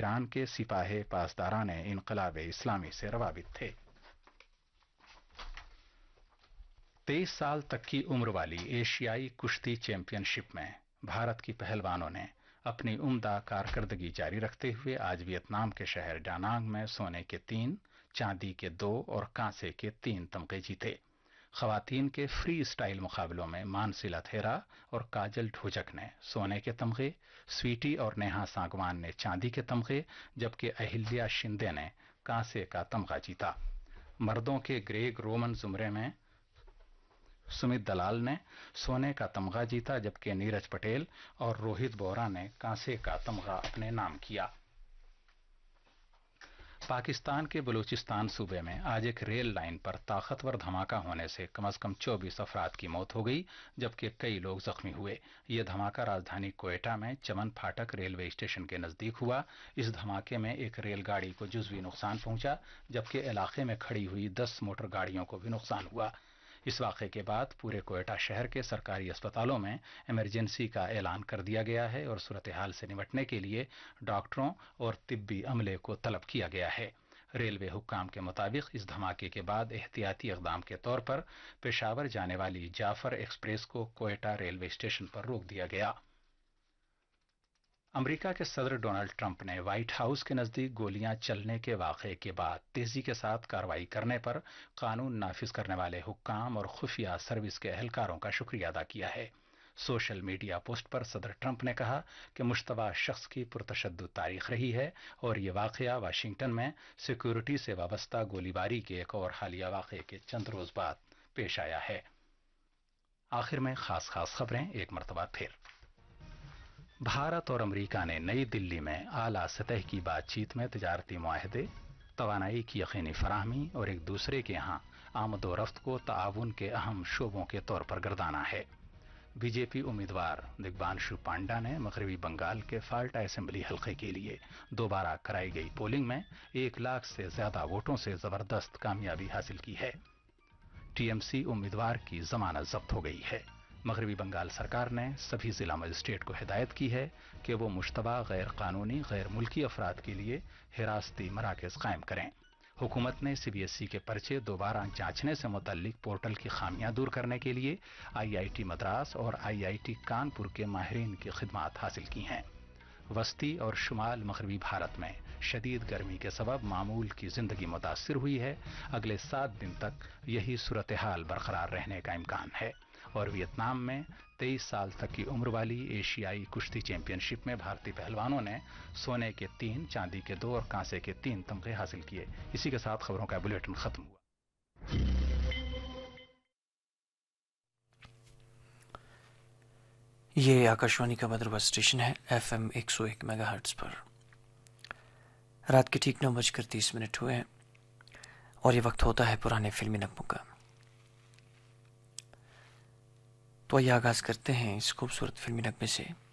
ایران کے سپاہ پاسداران انقلاب اسلامی سے روابط تھے۔ 23 سال تک کی عمر والی ایشیائی کشتی چیمپئن شپ میں بھارت کی پہلوانوں نے اپنی عمدہ کارکردگی جاری رکھتے ہوئے آج ویتنام کے شہر ڈانانگ میں سونے کے 3، چاندی کے 2 اور کانسے کے 3 تمغے جیتے۔ خواتین کے فری اسٹائل مقابلوں میں مانسیلا تھیرا اور کاجل ڈھوجک نے سونے کے تمغے، سویٹی اور نیہا سانگوان نے چاندی کے تمغے، جبکہ اہلیا شندے نے کانسے کا تمغہ جیتا۔ مردوں کے گریگ رومن زمرے میں سمت دلال نے سونے کا تمغہ جیتا، جبکہ نیرج پٹیل اور روہت بورا نے کانسے کا تمغہ اپنے نام کیا۔ پاکستان کے بلوچستان صوبے میں آج ایک ریل لائن پر طاقتور دھماکہ ہونے سے کم از کم 24 افراد کی موت ہو گئی، جبکہ کئی لوگ زخمی ہوئے۔ یہ دھماکہ راجدھانی کوئٹہ میں چمن پھاٹک ریلوے اسٹیشن کے نزدیک ہوا۔ اس دھماکے میں ایک ریل گاڑی کو جزوی نقصان پہنچا، جبکہ علاقے میں کھڑی ہوئی 10 موٹر گاڑیوں کو بھی نقصان ہوا۔ اس واقعے کے بعد پورے کوئٹہ شہر کے سرکاری اسپتالوں میں ایمرجنسی کا اعلان کر دیا گیا ہے اور صورتحال سے نمٹنے کے لیے ڈاکٹروں اور طبی عملے کو طلب کیا گیا ہے۔ ریلوے حکام کے مطابق اس دھماکے کے بعد احتیاطی اقدام کے طور پر پشاور جانے والی جعفر ایکسپریس کو کوئٹہ ریلوے اسٹیشن پر روک دیا گیا۔ امریکہ کے صدر ڈونلڈ ٹرمپ نے وائٹ ہاؤس کے نزدیک گولیاں چلنے کے واقعے کے بعد تیزی کے ساتھ کارروائی کرنے پر قانون نافذ کرنے والے حکام اور خفیہ سروس کے اہلکاروں کا شکریہ ادا کیا ہے۔ سوشل میڈیا پوسٹ پر صدر ٹرمپ نے کہا کہ مشتبہ شخص کی پرتشدد تاریخ رہی ہے اور یہ واقعہ واشنگٹن میں سیکورٹی سے وابستہ گولی باری کے ایک اور حالیہ واقعے کے چند روز بعد پیش آیا ہے۔ آخر میں خاص خبریں ایک مرتبہ پھر۔ بھارت اور امریکہ نے نئی دلی میں اعلیٰ سطح کی بات چیت میں تجارتی معاہدے، توانائی کی یقینی فراہمی اور ایک دوسرے کے ہاں آمد و رفت کو تعاون کے اہم شعبوں کے طور پر گردانا ہے۔ بی جے پی امیدوار دگبانشو پانڈا نے مغربی بنگال کے فالٹا اسمبلی حلقے کے لیے دوبارہ کرائی گئی پولنگ میں 1 لاکھ سے زیادہ ووٹوں سے زبردست کامیابی حاصل کی ہے۔ ٹی ایم سی امیدوار کی ضمانت ضبط ہو گئی ہے۔ مغربی بنگال سرکار نے سبھی ضلع مجسٹریٹ کو ہدایت کی ہے کہ وہ مشتبہ غیر قانونی غیر ملکی افراد کے لیے حراستی مراکز قائم کریں۔ حکومت نے سی بی ایس ای کے پرچے دوبارہ جانچنے سے متعلق پورٹل کی خامیاں دور کرنے کے لیے آئی آئی ٹی مدراس اور آئی آئی ٹی کانپور کے ماہرین کی خدمات حاصل کی ہیں۔ وسطی اور شمال مغربی بھارت میں شدید گرمی کے سبب معمول کی زندگی متاثر ہوئی ہے۔ اگلے 7 دن تک یہی صورتحال برقرار رہنے کا امکان ہے۔ اور ویتنام میں 23 سال تک کی عمر والی ایشیائی کشتی چیمپئن شپ میں بھارتی پہلوانوں نے سونے کے 3، چاندی کے 2 اور کانسے کے 3 تمغے حاصل کیے۔ اسی کے ساتھ خبروں کا بلیٹن ختم ہوا۔ یہ آکاشوانی کا مدربہ اسٹیشن ہے FM 101 میگا ہرٹز پر۔ رات کے ٹھیک 9:30 ہوئے ہیں اور یہ وقت ہوتا ہے پرانے فلمی نغموں کا۔ تو آئیے آغاز کرتے ہیں اس خوبصورت فلمی نغمے سے۔